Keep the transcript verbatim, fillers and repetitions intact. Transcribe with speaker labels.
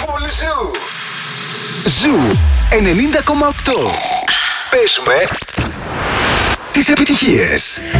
Speaker 1: Full Ζου. Ζου ενενήντα κόμμα οκτώ. Παίζουμε τις επιτυχίες.